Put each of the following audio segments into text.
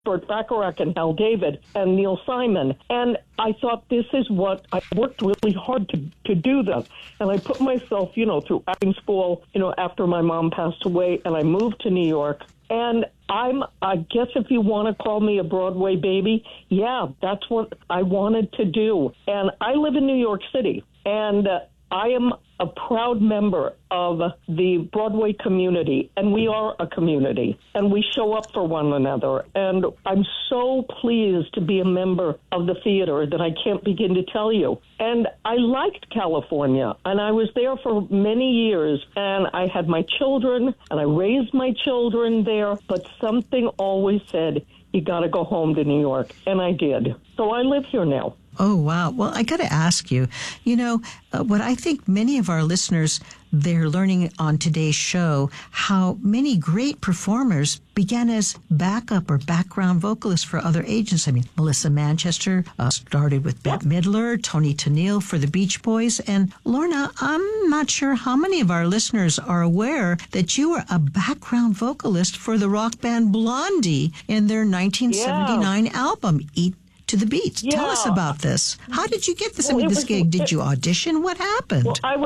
Burt Bacharach and Hal David and Neil Simon. And I thought, this is what I worked really hard to do that. And I put myself, through acting school, after my mom passed away, and I moved to New York. And I guess if you want to call me a Broadway baby, yeah, that's what I wanted to do. And I live in New York City, and I am a proud member of the Broadway community, and we are a community, and we show up for one another. And I'm so pleased to be a member of the theater that I can't begin to tell you. And I liked California, and I was there for many years, and I had my children, and I raised my children there, but something always said, you got to go home to New York, and I did. So I live here now. Oh, wow. Well, I got to ask you, what I think many of our listeners, they're learning on today's show, how many great performers began as backup or background vocalists for other agents. I mean, Melissa Manchester started with Bette Midler, Toni Tennille for the Beach Boys. And Lorna, I'm not sure how many of our listeners are aware that you were a background vocalist for the rock band Blondie in their 1979 album, Eat to the Beat. Yeah. Tell us about this. How did you get this? This gig, did you audition? What happened? Well,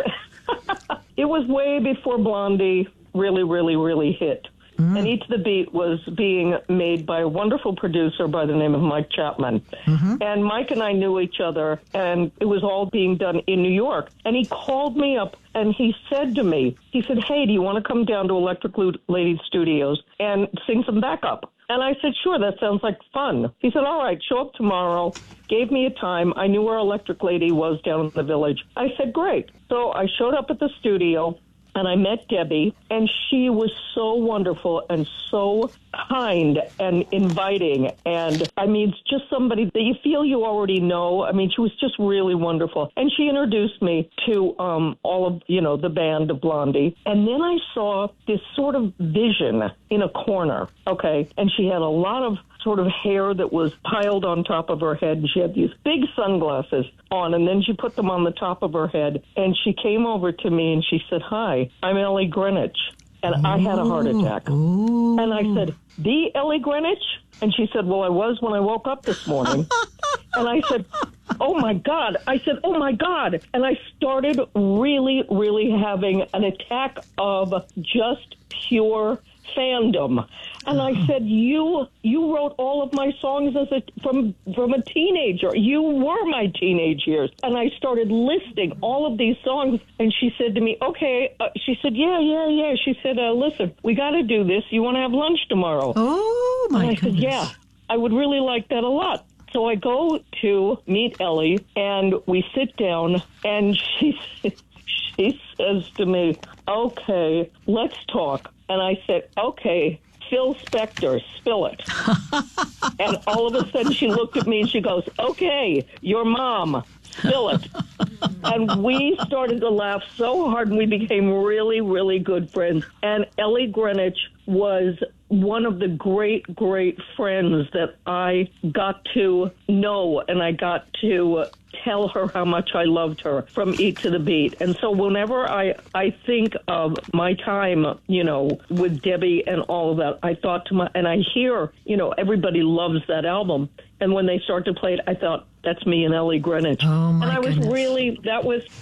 it was way before Blondie really, really, really hit. And Eat to the Beat was being made by a wonderful producer by the name of Mike Chapman. And Mike and I knew each other, and it was all being done in New York. And he called me up, and he said to me, hey, do you want to come down to Electric Lady Studios and sing some backup? And I said, sure, that sounds like fun. He said, all right, show up tomorrow. Gave me a time. I knew where Electric Lady was down in the Village. I said, great. So I showed up at the studio, and I met Debbie, and she was so wonderful and so kind and inviting. And, I mean, it's just somebody that you feel you already know. I mean, she was just really wonderful. And she introduced me to all of, the band of Blondie. And then I saw this sort of vision in a corner, okay? And she had a lot of sort of hair that was piled on top of her head, and she had these big sunglasses on, and then she put them on the top of her head, and she came over to me and she said, hi, I'm Ellie Greenwich. And I had a heart attack. Ooh. And I said, the Ellie Greenwich? And she said, well, I was when I woke up this morning. And I said, oh, my God. I said, oh, my God. And I started really, really having an attack of just pure fandom. And I said, you wrote all of my songs from a teenager. You were my teenage years. And I started listing all of these songs. And she said to me, okay. She said, yeah. She said, listen, we got to do this. You want to have lunch tomorrow? Oh, my goodness. And I said, yeah, I would really like that a lot. So I go to meet Ellie, and we sit down, and she says to me, okay, let's talk. And I said, okay, Phil Spector, spill it. And all of a sudden she looked at me and she goes, okay, your mom, spill it. And we started to laugh so hard, and we became really, really good friends. And Ellie Greenwich was one of the great, great friends that I got to know, and I got to tell her how much I loved her from Eat to the Beat. And so whenever I think of my time, with Debbie and all of that, I thought and I hear, everybody loves that album. And when they start to play it, I thought, that's me and Ellie Greenwich. Oh, my and I was goodness. really, that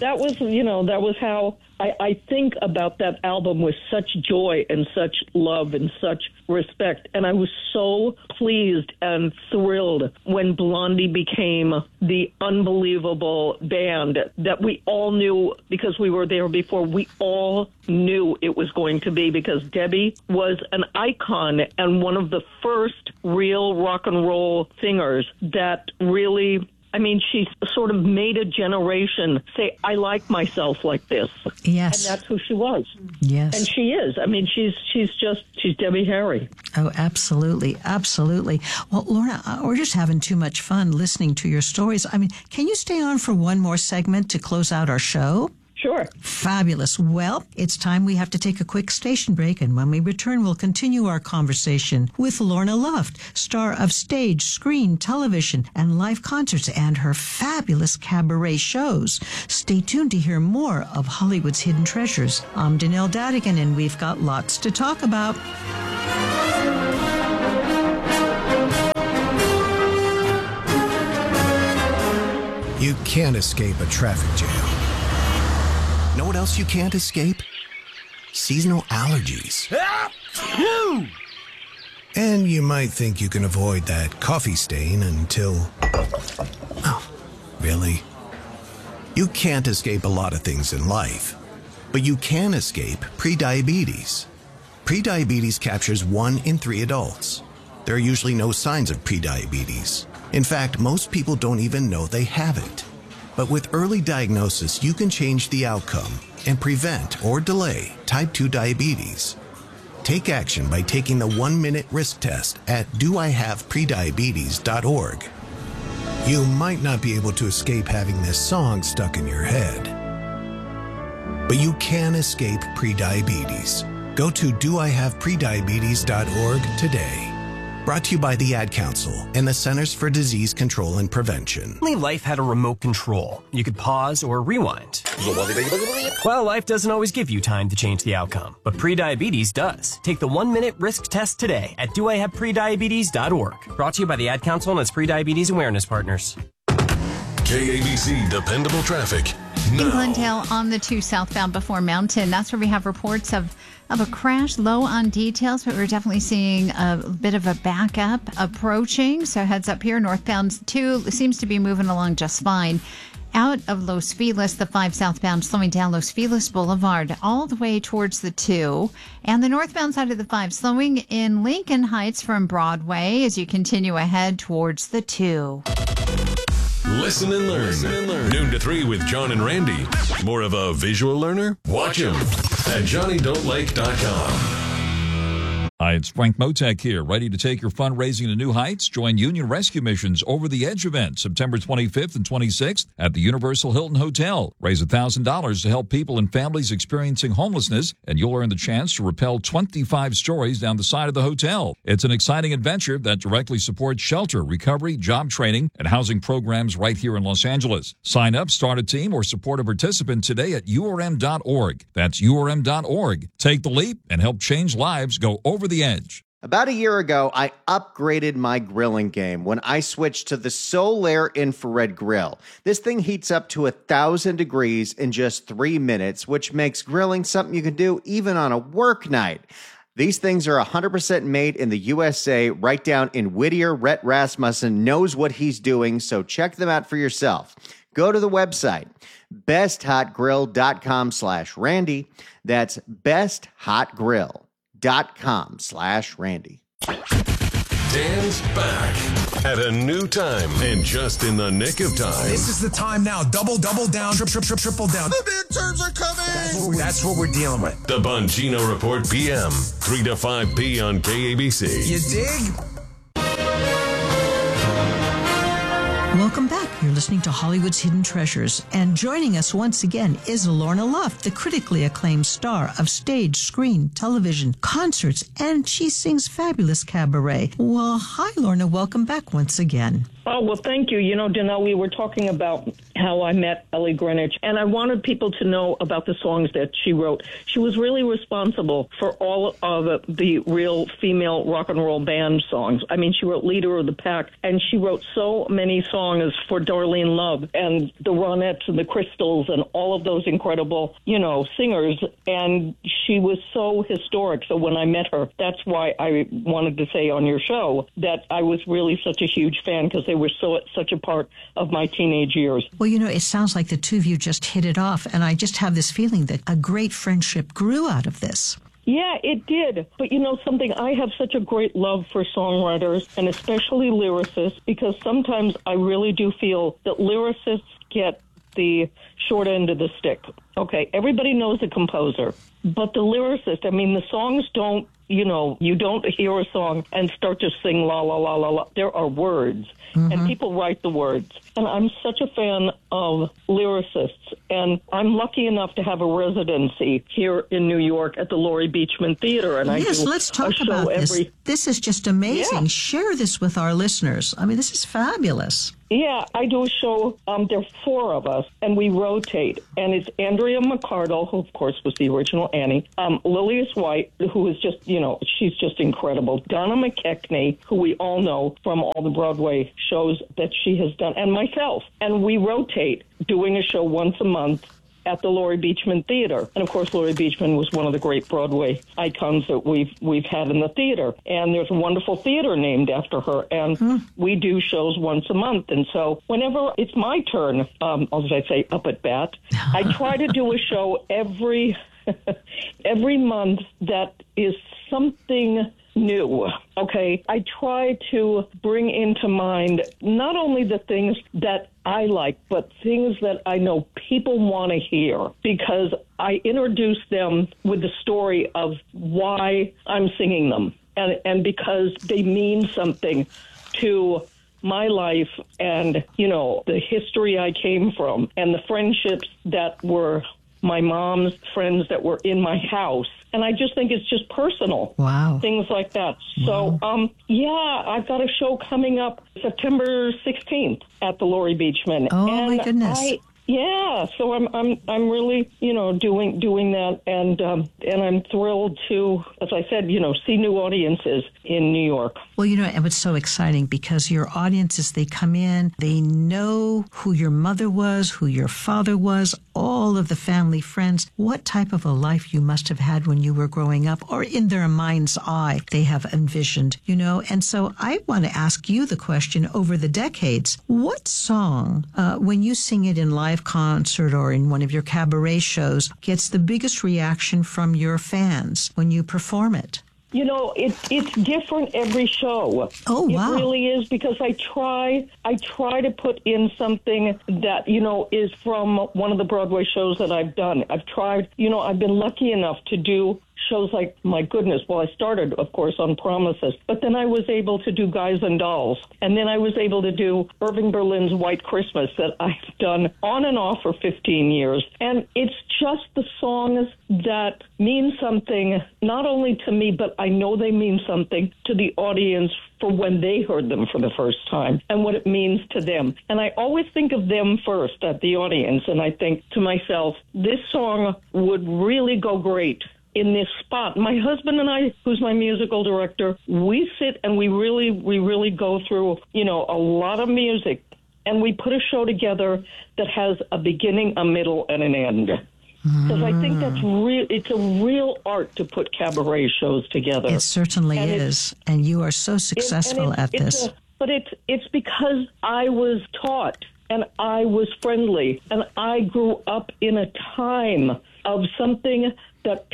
was how I think about that album with such joy and such love and such respect. And I was so pleased and thrilled when Blondie became the unbelievable band that we all knew, because we were there before, we all knew it was going to be, because Debbie was an icon and one of the first real rock and roll singers that really, she sort of made a generation say, I like myself like this. Yes. And that's who she was. Yes. And she is. She's Debbie Harry. Oh, absolutely. Absolutely. Well, Lorna, we're just having too much fun listening to your stories. Can you stay on for one more segment to close out our show? Sure. Fabulous. Well, it's time we have to take a quick station break, and when we return, we'll continue our conversation with Lorna Luft, star of stage, screen, television, and live concerts, and her fabulous cabaret shows. Stay tuned to hear more of Hollywood's hidden treasures. I'm Danelle Dadigan, and we've got lots to talk about. can't escape a traffic jam. Know what else you can't escape? Seasonal allergies. And you might think you can avoid that coffee stain until... Oh, really? You can't escape a lot of things in life, but you can escape prediabetes. Prediabetes captures 1 in 3 adults. There are usually no signs of prediabetes. In fact, most people don't even know they have it. But with early diagnosis, you can change the outcome and prevent or delay type 2 diabetes. Take action by taking the 1-minute risk test at doihaveprediabetes.org. You might not be able to escape having this song stuck in your head, but you can escape prediabetes. Go to doihaveprediabetes.org today. Brought to you by the Ad Council and the Centers for Disease Control and Prevention. Only life had a remote control. You could pause or rewind. Well, life doesn't always give you time to change the outcome, but prediabetes does. Take the 1-minute risk test today at doihaveprediabetes.org. Brought to you by the Ad Council and its prediabetes awareness partners. KABC Dependable Traffic. In Glendale on the 2 southbound before Mountain, that's where we have reports of a crash, low on details, but we're definitely seeing a bit of a backup approaching. So heads up here, northbound 2 seems to be moving along just fine. Out of Los Feliz, the 5 southbound slowing down Los Feliz Boulevard all the way towards the 2. And the northbound side of the 5 slowing in Lincoln Heights from Broadway as you continue ahead towards the 2. Listen and learn. Noon to 3 with John and Randy. More of a visual learner? Watch him at JohnnyDon'tLike.com. Hi, it's Frank Motek here, ready to take your fundraising to new heights. Join Union Rescue Mission's Over the Edge event, September 25th and 26th at the Universal Hilton Hotel. Raise $1,000 to help people and families experiencing homelessness, and you'll earn the chance to rappel 25 stories down the side of the hotel. It's an exciting adventure that directly supports shelter, recovery, job training, and housing programs right here in Los Angeles. Sign up, start a team, or support a participant today at urm.org. That's urm.org. Take the leap and help change lives. Go over the edge. About a year ago, I upgraded my grilling game when I switched to the Solaire infrared grill. This thing heats up to 1,000 degrees in just 3 minutes, which makes grilling something you can do even on a work night. These things are 100% made in the USA, right down in Whittier. Rhett Rasmussen knows what he's doing, so check them out for yourself. Go to the website, besthotgrill.com/Randy. That's besthotgrill.com/Randy. Dan's back at a new time and just in the nick of time. This is the time now. Double down, triple down. The midterms are coming. That's what we're dealing with. The Bongino Report PM, 3 to 5 p on KABC. You dig? Welcome back. You're listening to Hollywood's Hidden Treasures. And joining us once again is Lorna Luft, the critically acclaimed star of stage, screen, television, concerts, and she sings fabulous cabaret. Well, hi, Lorna. Welcome back once again. Oh, well, thank you. You know, Danelle, we were talking about how I met Ellie Greenwich, and I wanted people to know about the songs that she wrote. She was really responsible for all of the real female rock and roll band songs. I mean, she wrote Leader of the Pack, and she wrote so many songs for Darlene Love and the Ronettes and the Crystals and all of those incredible, you know, singers. And she was so historic. So when I met her, that's why I wanted to say on your show that I was really such a huge fan, because they were such a part of my teenage years. Well, you know, it sounds like the two of you just hit it off, and I just have this feeling that a great friendship grew out of this. Yeah, it did. But you know something, I have such a great love for songwriters and especially lyricists, because sometimes I really do feel that lyricists get the short end of the stick. Okay, everybody knows a composer, but the lyricist, I mean, the songs don't, you know, you don't hear a song and start to sing la, la, la, la, la. There are words, and people write the words. And I'm such a fan of lyricists, and I'm lucky enough to have a residency here in New York at the Laurie Beachman Theater. And yes, I do let's talk a show about this. every... This is just amazing. Yeah. Share this with our listeners. I mean, this is fabulous. Yeah, I do a show. There are 4 of us, and we rotate. And it's Andrea McArdle, who, of course, was the original Annie. Lilias White, who is just, she's just incredible. Donna McKechnie, who we all know from all the Broadway shows that she has done, and myself. And we rotate, doing a show once a month at the Laurie Beechman Theater. And, of course, Laurie Beechman was one of the great Broadway icons that we've had in the theater. And there's a wonderful theater named after her. And we do shows once a month. And so whenever it's my turn, as I say, up at bat, I try to do a show every month that is something new. Okay, I try to bring into mind not only the things that I like, but things that I know people want to hear, because I introduce them with the story of why I'm singing them, and because they mean something to my life and, the history I came from and the friendships that were my mom's friends that were in my house. And I just think it's just personal. Wow. Things like that. Wow. So, I've got a show coming up September 16th at the Laurie Beechman. Oh, and my goodness. So I'm really, doing that, and I'm thrilled to, as I said, see new audiences in New York. Well, and it's so exciting because your audiences, they come in, they know who your mother was, who your father was, all of the family, friends, what type of a life you must have had when you were growing up, or in their mind's eye they have envisioned, And so I want to ask you the question, over the decades, what song, when you sing it in live concert or in one of your cabaret shows, gets the biggest reaction from your fans when you perform it? It's different every show. Oh, wow. It really is, because I try to put in something that, is from one of the Broadway shows that I've done. I've tried, I've been lucky enough to do shows like, my goodness, well, I started, of course, on Promises, but then I was able to do Guys and Dolls, and then I was able to do Irving Berlin's White Christmas that I've done on and off for 15 years. And it's just the songs that mean something, not only to me, but I know they mean something to the audience for when they heard them for the first time and what it means to them. And I always think of them first at the audience, and I think to myself, this song would really go great in this spot. My husband and I, who's my musical director, we sit and we really go through, a lot of music, and we put a show together that has a beginning, a middle, and an end. Because I think that's it's a real art to put cabaret shows together. It certainly is. And you are so successful at this. But it's because I was taught, and I was friendly, and I grew up in a time of something that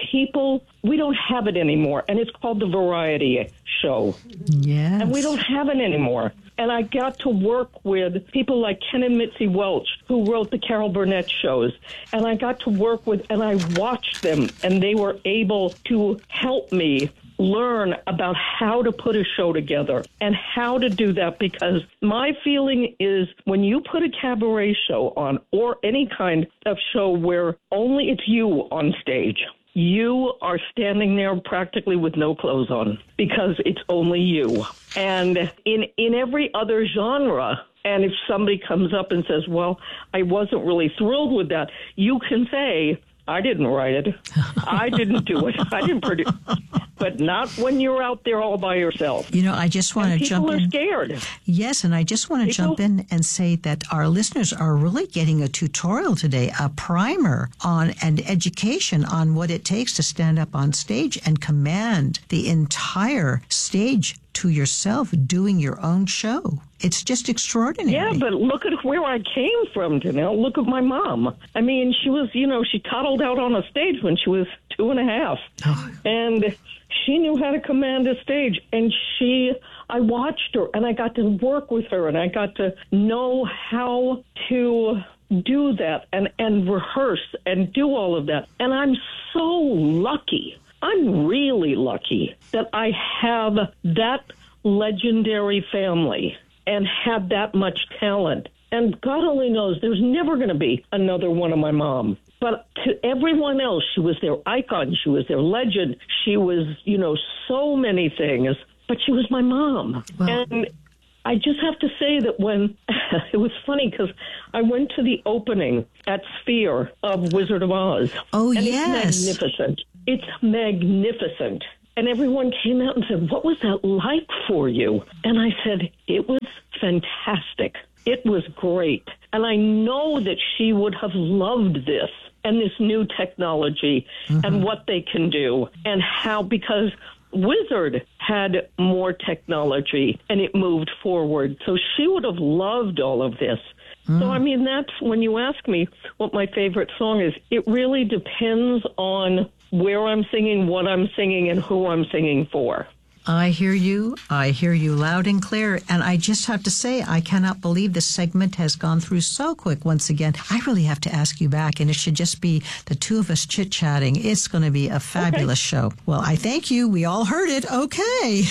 we don't have it anymore, and it's called the variety show. Yes. And we don't have it anymore. And I got to work with people like Ken and Mitzi Welch, who wrote the Carol Burnett shows. And I got to work with, and I watched them, and they were able to help me learn about how to put a show together and how to do that, because my feeling is when you put a cabaret show on, or any kind of show where only it's you on stage, you are standing there practically with no clothes on because it's only you. And in every other genre, and if somebody comes up and says, well, I wasn't really thrilled with that, you can say, I didn't write it. I didn't do it. I didn't produce. But not when you're out there all by yourself. I just want to jump in. People are scared. Yes, and I just want to jump in and say that our listeners are really getting a tutorial today, a primer on an education on what it takes to stand up on stage and command the entire stage to yourself doing your own show. It's just extraordinary. Yeah, but look at where I came from, Janelle. Look at my mom. I mean, she was, she toddled out on a stage when she was 2.5. Oh. And she knew how to command a stage. And I watched her, and I got to work with her, and I got to know how to do that and rehearse and do all of that. And I'm so lucky. I'm really lucky that I have that legendary family and have that much talent. And God only knows there's never going to be another one of my mom. But to everyone else, she was their icon. She was their legend. She was, so many things. But she was my mom. Well, and I just have to say that when it was funny because I went to the opening at Sphere of Wizard of Oz. Oh, and yes. It's magnificent. It's magnificent. And everyone came out and said, what was that like for you? And I said, it was fantastic. It was great. And I know that she would have loved this and this new technology and what they can do and how, because Wizard had more technology and it moved forward. So she would have loved all of this. So, I mean, that's when you ask me what my favorite song is, it really depends on where I'm singing, what I'm singing, and who I'm singing for. I hear you. I hear you loud and clear. And I just have to say, I cannot believe this segment has gone through so quick once again. I really have to ask you back, and it should just be the two of us chit-chatting. It's going to be a fabulous show. Well, I thank you. We all heard it. Okay.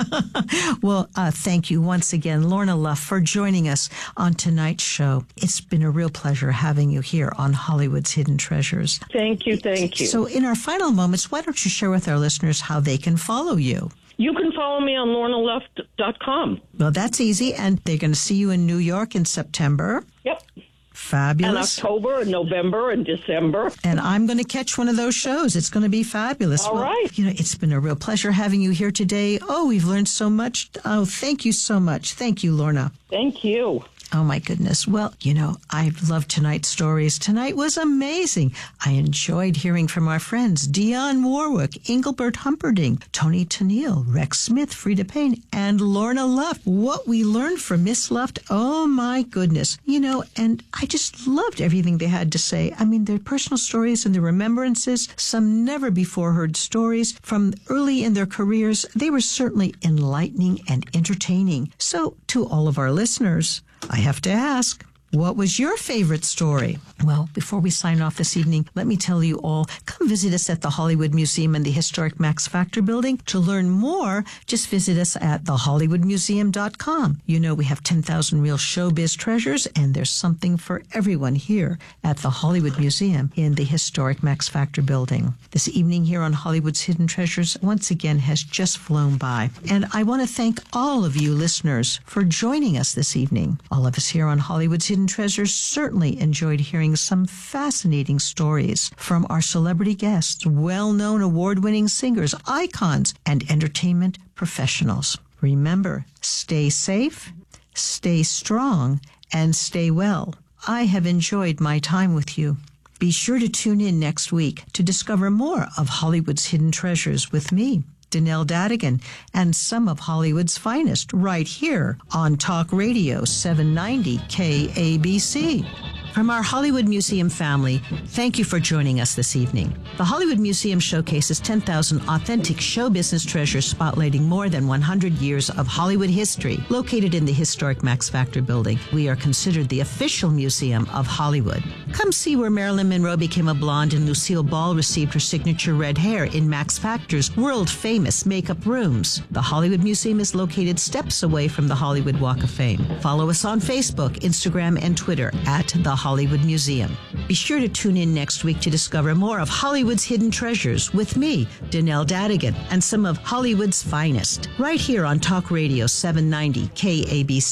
Well, thank you once again, Lorna Luft, for joining us on tonight's show. It's been a real pleasure having you here on Hollywood's Hidden Treasures. Thank you. Thank you. So in our final moments, why don't you share with our listeners how they can follow you? You can follow me on lornaluft.com. Well, that's easy. And they're going to see you in New York in September. Yep. Fabulous. And October and November and December. And I'm going to catch one of those shows. It's going to be fabulous. All right. You know, it's been a real pleasure having you here today. Oh, we've learned so much. Oh, thank you so much. Thank you, Lorna. Thank you. Oh, my goodness. Well, you know, I've loved tonight's stories. Tonight was amazing. I enjoyed hearing from our friends Dionne Warwick, Engelbert Humperdinck, Toni Tennille, Rex Smith, Freda Payne, and Lorna Luft. What we learned from Miss Luft, oh, my goodness. You know, and I just loved everything they had to say. I mean, their personal stories and their remembrances, some never-before-heard stories from early in their careers, they were certainly enlightening and entertaining. So, to all of our listeners, I have to ask, what was your favorite story? Well, before we sign off this evening, let me tell you all, come visit us at the Hollywood Museum in the historic Max Factor building. To learn more, just visit us at thehollywoodmuseum.com. You know, we have 10,000 real showbiz treasures, and there's something for everyone here at the Hollywood Museum in the historic Max Factor building. This evening here on Hollywood's Hidden Treasures once again has just flown by. And I want to thank all of you listeners for joining us this evening. All of us here on Hollywood's Hidden Treasures certainly enjoyed hearing some fascinating stories from our celebrity guests, well-known award-winning singers, icons, and entertainment professionals. Remember, stay safe, stay strong, and stay well. I have enjoyed my time with you. Be sure to tune in next week to discover more of Hollywood's Hidden Treasures with me, Danelle Dadigan, and some of Hollywood's finest right here on Talk Radio 790 KABC. From our Hollywood Museum family, thank you for joining us this evening. The Hollywood Museum showcases 10,000 authentic show business treasures spotlighting more than 100 years of Hollywood history. Located in the historic Max Factor building, we are considered the official museum of Hollywood. Come see where Marilyn Monroe became a blonde and Lucille Ball received her signature red hair in Max Factor's world-famous makeup rooms. The Hollywood Museum is located steps away from the Hollywood Walk of Fame. Follow us on Facebook, Instagram, and Twitter at The Hollywood Museum. Be sure to tune in next week to discover more of Hollywood's Hidden Treasures with me, Danelle Dadigan, and some of Hollywood's finest, right here on Talk Radio 790 KABC.